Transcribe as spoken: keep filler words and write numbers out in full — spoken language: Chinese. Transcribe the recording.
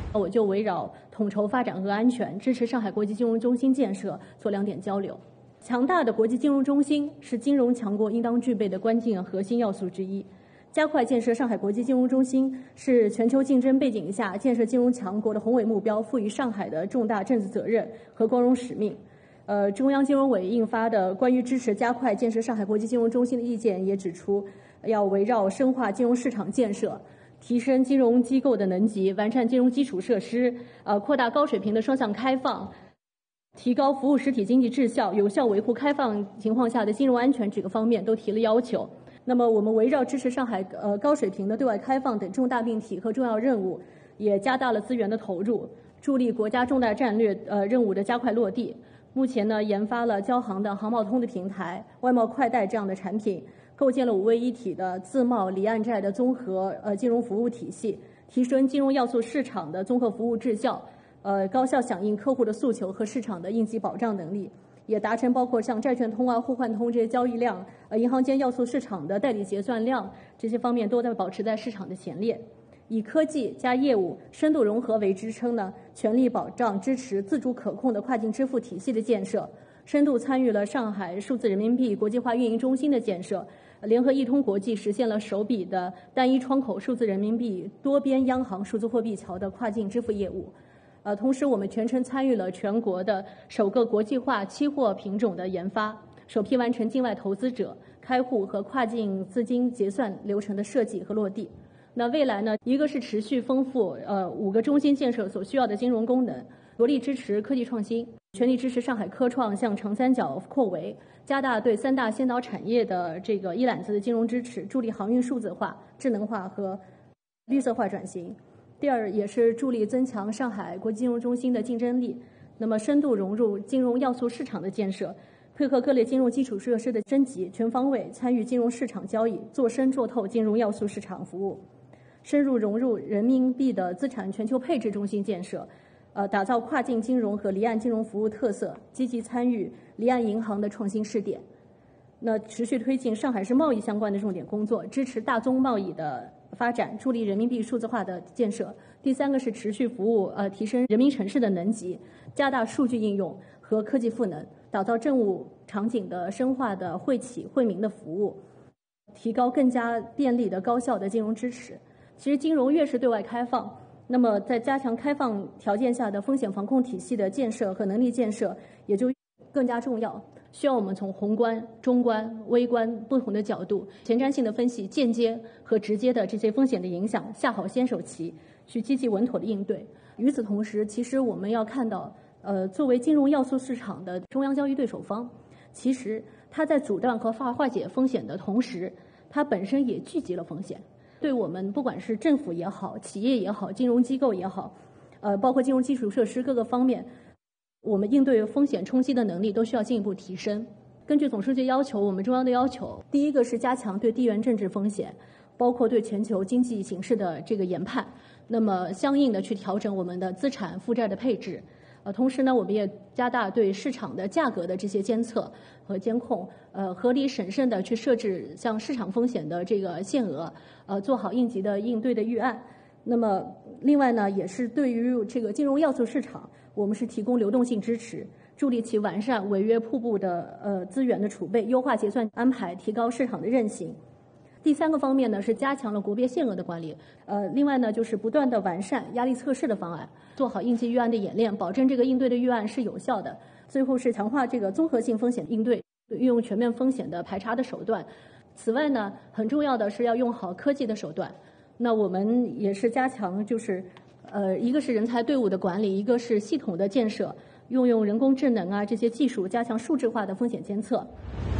我就围绕统筹发展和安全、支持上海国际金融中心建设做两点交流。强大的国际金融中心是金融强国应当具备的关键核心要素之一。加快建设上海国际金融中心是全球竞争背景下建设金融强国的宏伟目标赋予上海的重大政治责任和光荣使命。呃，中央金融委印发的关于支持加快建设上海国际金融中心的意见也指出，要围绕深化金融市场建设、提升金融机构的能级、完善金融基础设施、呃，扩大高水平的双向开放、提高服务实体经济质效、有效维护开放情况下的金融安全几个方面都提了要求。那么，我们围绕支持上海呃高水平的对外开放等重大命题和重要任务，也加大了资源的投入，助力国家重大战略呃任务的加快落地。目前呢，研发了交行的航贸通的平台、外贸快贷这样的产品，构建了五位一体的自贸离岸债的综合呃金融服务体系，提升金融要素市场的综合服务质效，呃高效响应客户的诉求和市场的应急保障能力，也达成包括像债券通啊、互换通这些交易量、呃银行间要素市场的代理结算量这些方面都在保持在市场的前列。以科技加业务深度融合为支撑呢，全力保障支持自主可控的跨境支付体系的建设，深度参与了上海数字人民币国际化运营中心的建设，联合易通国际实现了首笔的单一窗口数字人民币多边央行数字货币桥的跨境支付业务。呃，同时我们全程参与了全国的首个国际化期货品种的研发，首批完成境外投资者开户和跨境资金结算流程的设计和落地。那未来呢，一个是持续丰富呃五个中心建设所需要的金融功能，着力支持科技创新，全力支持上海科创向长三角扩围，加大对三大先导产业的这个一揽子的金融支持，助力航运数字化、智能化和绿色化转型。第二，也是助力增强上海国际金融中心的竞争力，那么深度融入金融要素市场的建设，配合各类金融基础设施的升级，全方位参与金融市场交易，做深做透金融要素市场服务。深入融入人民币的资产全球配置中心建设，呃，打造跨境金融和离岸金融服务特色，积极参与离岸银行的创新试点。那持续推进上海市贸易相关的重点工作，支持大宗贸易的发展，助力人民币数字化的建设。第三个是持续服务呃提升人民城市的能级，加大数据应用和科技赋能，打造政务场景的深化的惠企惠民的服务，提高更加便利的高效的金融支持。其实金融越是对外开放，那么在加强开放条件下的风险防控体系的建设和能力建设也就更加重要，需要我们从宏观、中观、微观不同的角度，前瞻性的分析间接和直接的这些风险的影响，下好先手棋，去积极稳妥的应对。与此同时，其实我们要看到，呃，作为金融要素市场的中央交易对手方，其实它在阻断和化化解风险的同时，它本身也聚集了风险。对我们不管是政府也好、企业也好、金融机构也好，呃，包括金融基础设施各个方面，我们应对风险冲击的能力都需要进一步提升。根据总书记要求，我们中央的要求，第一个是加强对地缘政治风险，包括对全球经济形势的这个研判，那么相应的去调整我们的资产负债的配置。呃，同时呢，我们也加大对市场的价格的这些监测和监控，呃，合理审慎的去设置像市场风险的这个限额，呃，做好应急的应对的预案。那么，另外呢，也是对于这个金融要素市场，我们是提供流动性支持，助力其完善违约瀑布的呃资源的储备，优化结算安排，提高市场的韧性。第三个方面呢，是加强了国别限额的管理。呃，另外呢，就是不断的完善压力测试的方案，做好应急预案的演练，保证这个应对的预案是有效的。最后是强化这个综合性风险应对，运用全面风险的排查的手段。此外呢，很重要的是要用好科技的手段。那我们也是加强，就是呃，一个是人才队伍的管理，一个是系统的建设，运用人工智能啊这些技术，加强数字化的风险监测。